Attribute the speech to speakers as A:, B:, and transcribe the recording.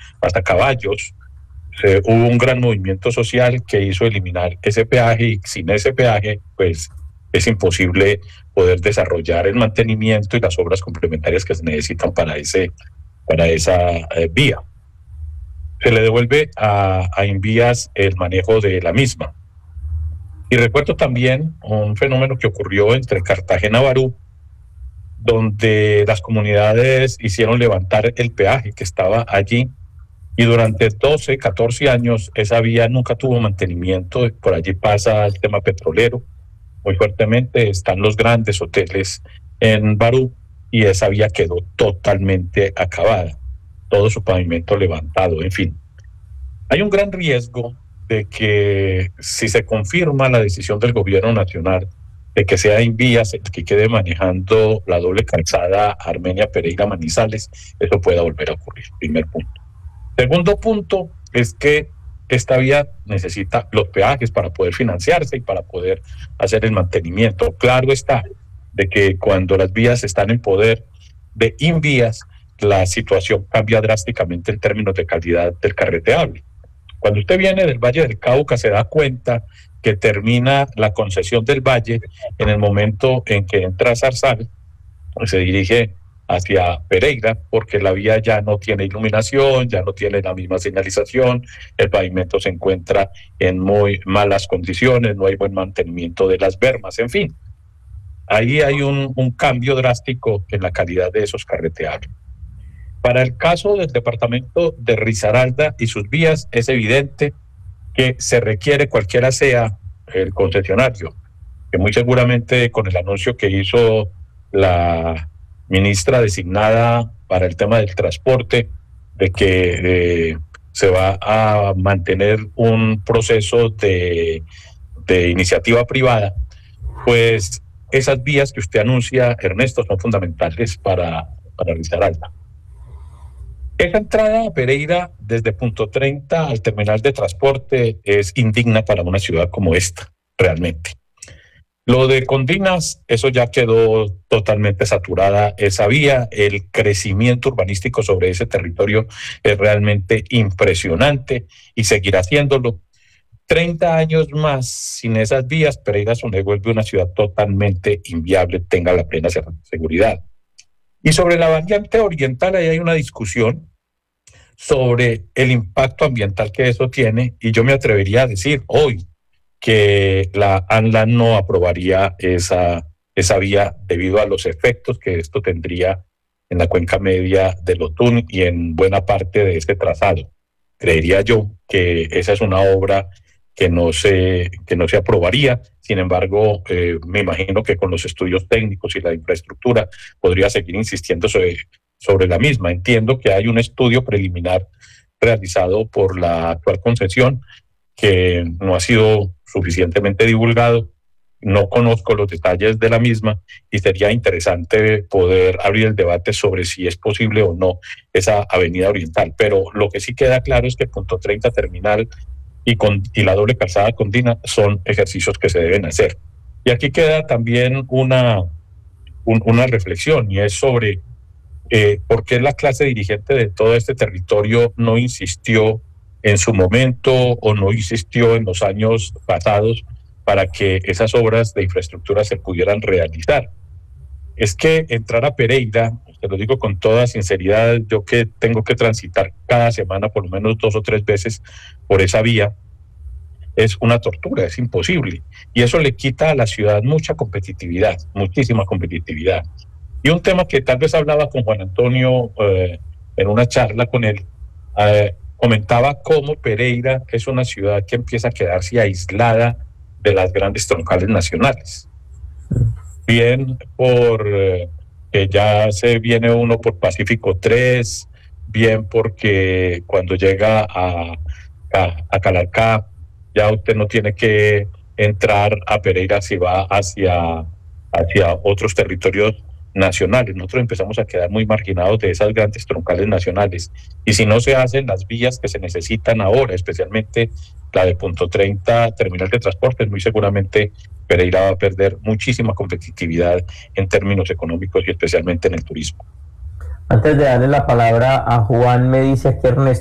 A: hasta Caballos. Hubo un gran movimiento social que hizo eliminar ese peaje, y sin ese peaje, pues es imposible poder desarrollar el mantenimiento y las obras complementarias que se necesitan para esa vía. Se le devuelve a Invías el manejo de la misma. Y recuerdo también un fenómeno que ocurrió entre Cartagena y Barú, donde las comunidades hicieron levantar el peaje que estaba allí, y durante 12, 14 años esa vía nunca tuvo mantenimiento. Por allí pasa el tema petrolero muy fuertemente, están los grandes hoteles en Barú, y esa vía quedó totalmente acabada, todo su pavimento levantado, en fin. Hay un gran riesgo de que, si se confirma la decisión del gobierno nacional de que sea Invías el que quede manejando la doble calzada Armenia-Pereira-Manizales, eso pueda volver a ocurrir, primer punto. Segundo punto es que esta vía necesita los peajes para poder financiarse y para poder hacer el mantenimiento. Claro está de que cuando las vías están en poder de Invías, la situación cambia drásticamente en términos de calidad del carreteable. Cuando usted viene del Valle del Cauca, se da cuenta que termina la concesión del Valle en el momento en que entra Zarzal, se dirige hacia Pereira, porque la vía ya no tiene iluminación, ya no tiene la misma señalización, el pavimento se encuentra en muy malas condiciones, no hay buen mantenimiento de las bermas, en fin. Ahí hay un cambio drástico en la calidad de esos carreteables. Para el caso del departamento de Risaralda y sus vías, es evidente que se requiere, cualquiera sea el concesionario, que muy seguramente con el anuncio que hizo la ministra designada para el tema del transporte, de que se va a mantener un proceso de iniciativa privada, pues esas vías que usted anuncia, Ernesto, son fundamentales para Risaralda. Esa entrada a Pereira desde Punto 30 al terminal de transporte es indigna para una ciudad como esta, realmente. Lo de Condinas, eso ya quedó totalmente saturada esa vía. El crecimiento urbanístico sobre ese territorio es realmente impresionante y seguirá haciéndolo. 30 años más sin esas vías, Pereira se vuelve una ciudad totalmente inviable, tenga la plena seguridad. Y sobre la variante oriental, ahí hay una discusión sobre el impacto ambiental que eso tiene, y yo me atrevería a decir hoy que la ANLA no aprobaría esa vía debido a los efectos que esto tendría en la cuenca media del Otún y en buena parte de este trazado. Creería yo que esa es una obra que no se aprobaría. Sin embargo, me imagino que con los estudios técnicos y la infraestructura podría seguir insistiendo sobre la misma. Entiendo que hay un estudio preliminar realizado por la actual concesión que no ha sido suficientemente divulgado. No conozco los detalles de la misma y sería interesante poder abrir el debate sobre si es posible o no esa avenida oriental. Pero lo que sí queda claro es que Punto 30 terminal y la doble calzada Condina son ejercicios que se deben hacer. Y aquí queda también una reflexión, y es sobre por qué la clase dirigente de todo este territorio no insistió en su momento o no insistió en los años pasados para que esas obras de infraestructura se pudieran realizar. Es que entrar a Pereira, te lo digo con toda sinceridad, yo que tengo que transitar cada semana por lo menos 2 o 3 veces por esa vía, es una tortura, es imposible. Y eso le quita a la ciudad mucha competitividad, muchísima competitividad. Y un tema que tal vez hablaba con Juan Antonio en una charla con él, comentaba cómo Pereira es una ciudad que empieza a quedarse aislada de las grandes troncales nacionales. Bien por que ya se viene uno por Pacífico 3, bien porque cuando llega a Calarcá, ya usted no tiene que entrar a Pereira si va hacia otros territorios nacionales. Nosotros empezamos a quedar muy marginados de esas grandes troncales nacionales. Y si no se hacen las vías que se necesitan ahora, especialmente la de Punto 30, terminal de transporte, muy seguramente Pereira va a perder muchísima competitividad en términos económicos y especialmente en el turismo.
B: Antes de darle la palabra a Juan, me dice aquí Ernesto